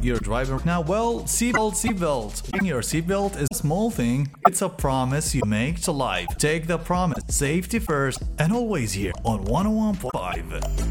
you're driving now, well, seatbelt. Wearing your seatbelt is a small thing. It's a promise you make to life. Take the promise. Safety first and always here on 101.5.